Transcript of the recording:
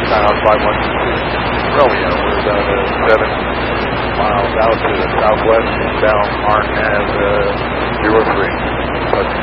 Skyhawk 512 Romeo. We're down to 7 miles out to the southwest, down Arn Ave 03.